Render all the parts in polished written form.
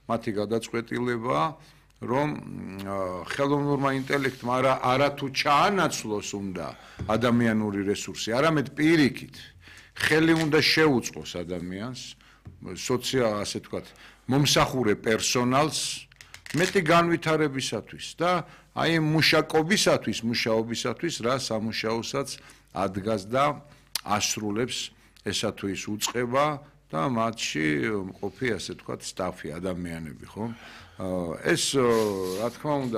მათი გადაწყვეტილებაა, რომ ხელოვნურმა ინტელექტმა არათუ ჩაანაცვლოს უნდა ადამიანური რესურსი, არამედ პირიქით ხელი უნდა შეუწყოს ადამიანს, ასე ვთქვათ, მომსახურე პერსონალს მეტი განვითარებისათვის და აი მუშაობისათვის, რა სამუშაოსაც ადგას და ასრულებს ესა თუ ის უწყება და მათში მყოფი, ასე ვთქვათ, სტაფი, ადამიანები, ხო? ეს, რა თქმა უნდა,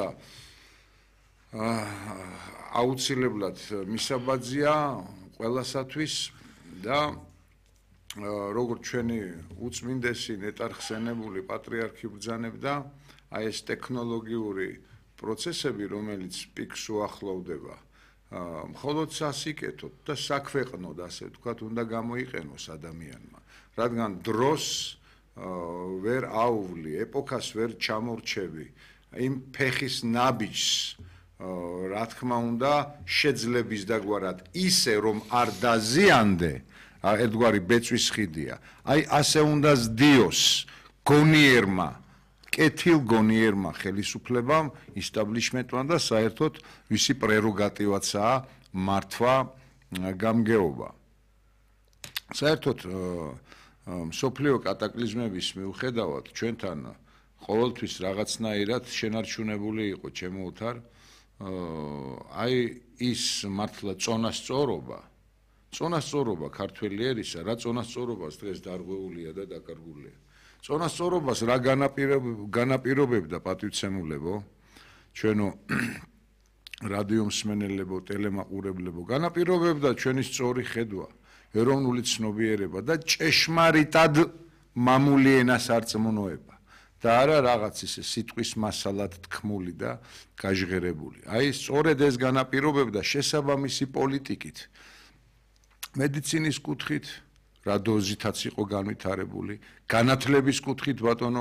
აუცილებლად მისაბაძია ყველასათვის და როგორც ჩვენი უწმინდესი ნეტარხსენებული პატრიარქი ბრძანებდა, აი ეს ტექნოლოგიური პროცესები, რომელიც პიკს უახლოვდება, მხოლოდ სასიკეთოდ და საქვეყნოდ, ასე ვთქვათ, უნდა გამოიყენოს ადამიანმა, რადგან დროს ვერ აუვლი, ეპოქას ვერ ჩამორჩევი, იმ ფეხის ნაბიჯს, რა თქმა უნდა, შეძლების დაგვარად ისე რომ არ დაზიანდე, ერთგვარი ბეწვის ხიდია. აი ასე უნდა ზდიოს გონიერმა, კეთილგონიერმა ხელისუფლებამ, ისტაბლიშმენტმა და საერთოდ ვისი პრეროგატივაცაა მართვა გამგეობა. საერთოდ მსოფლიო კატაკლიზმების მიუხედავად ჩვენთან ყოველთვის რაღაცნაირად შენარჩუნებული იყო ჩემო ოთარ, აი ის მართლა წონასწორობა ქართველი ერისა, რა წონასწორობას დღეს დარღვეულია და დაკარგულია. წონასწორობას რა განაპირობებდა პატივცემულებო, ჩვენო რადიო მსმენელებო, ტელემაყურებლებო, განაპირობებდა ჩვენი სწორი ხედვა, ეროვნული ცნობიერება და ჭეშმარიტად მამული ენას არწმუნოება და არა რაღაც ისე სიტყვის მასალად თქმული და გაჟღერებული. აი სწორედ ეს განაპირობებდა შესაბამისი პოლიტიკით, მედიცინის კუთხით, რა დოზითაც იყო განვითარებული, განათლების კუთხით ბატონო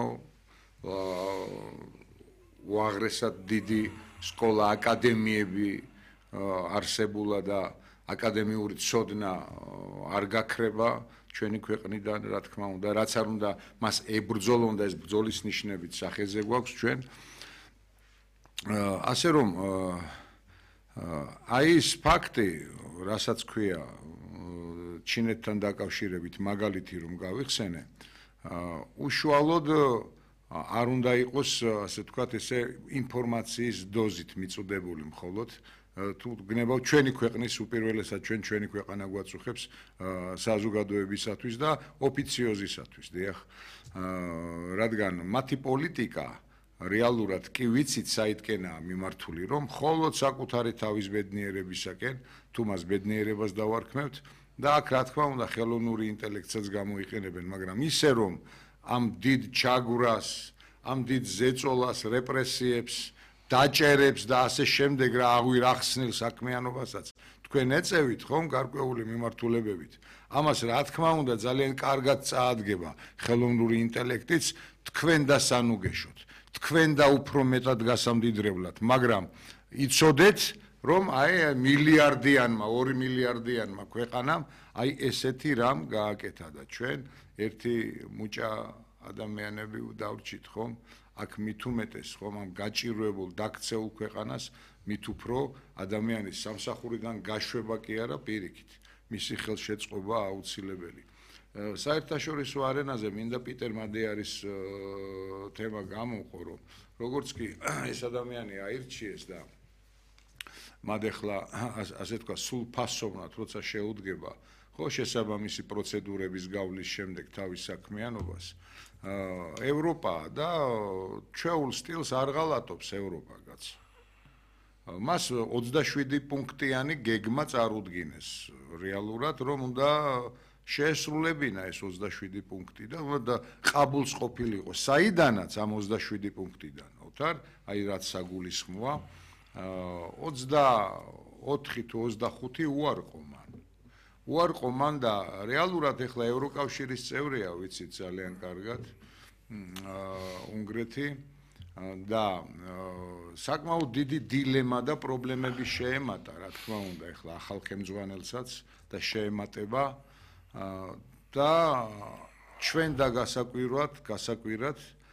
უაღრესად დიდი სკოლა, აკადემიები არსებულა და აკადემიური ცოდნა არ გაქრება ჩვენი ქვეყნიდან, რა თქმა უნდა, რაც არ უნდა მას ებრძოლონ და ეს ბრძოლის ნიშნებით სახეზე გვაქვს ჩვენ. ასე რომ აი ეს ფაქტი, რასაც ქვია ჩინეთთან დაკავშირებით მაგალითი რომ გავიხსენე, უშუალოდ არ უნდა იყოს, ასე ვთქვათ, ესე ინფორმაციის დოზით მიწოდებული მხოლოდ თუ გნებავ ჩვენი ქვეყნის უპირველესად ჩვენი ქვეყანა გვაწუხებს საზოგადოებისათვის და ოფიციოზისათვის, დიახ, რადგან მათი პოლიტიკა რეალურად კი ვიცით საითკენაა მიმართული, რომ მხოლოდ საკუთარი თავის ბედნიერებისაკენ, თუ მას ბედნიერებას დავარქმევთ და აქ რა თქმა უნდა ხელოვნური ინტელექტსაც გამოიყენებენ, მაგრამ ისე რომ ამ დიდ ჩაგვრას, ამ დიდ ზეწოლას, რეპრესიებს, დაჭერებს და ასე შემდეგ რა აღხსნილ საქმიანობასაც თქვენ ეწევით ხომ გარკვეული მიმართულებებით. ამას რა თქმა უნდა ძალიან კარგად წაადგება ხელოვნური ინტელექტიც თქვენ და სანუგეშოთ, თქვენ და უფრო მეტად გასამდიდრებლად, მაგრამ იცოდეთ რომ აი მილიარდიანმა, 2 მილიარდიანმა ქვეყანამ აი ესეთი რამ გააკეთა და ჩვენ ერთი მუჭა ადამიანები დავრჩით ხომ, აქ მით უმეტეს ხომ ამ გაჭირვებულ დაქცეულ ქვეყანას მით უფრო ადამიანის სამსახურიდან გაშვება კი არა პირიქით, მისი ხელშეწყობა აუცილებელი. საერთაშორისო არენაზე მინდა პიტერ მადეარის თემა გამოვყო, რომ როგორც კი ეს ადამიანი აირჩიეს და მად ახლა ასე თქვა სულ ფასოვნად როცა შეუდგება ხო შესაბამისი პროცედურების გავლის შემდეგ თავის საქმიანობას ევროპა და ჩვეულ სტილს არ ღალატობს ევროპა კაც მას 27 პუნქტიანი გეგმა წარუდგინეს რეალურად რომ უნდა შეესრულებინა ეს 27 პუნქტი და უნდა ყაბულს ყოფილიყო საიდანაც ამ 27 პუნქტიდან ოთარ აი რაც საგულისხმოა 24 თუ 25 უარყო მან და რეალურად ეხლა ევროკავშირის წევრია ვიცით ძალიან კარგად უნგრეთი და საკმაოდ დიდი დილემა და პრობლემები შეემატა რა თქმა უნდა ეხლა ახალ ხელმძღვანელსაც და შეემატება და ჩვენ და გასაკვირად